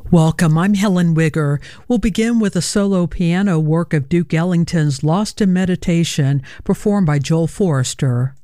Welcome, I'm Helen Wigger. We'll begin with a solo piano work of Duke Ellington's Lost in Meditation, performed by Joel Forrester.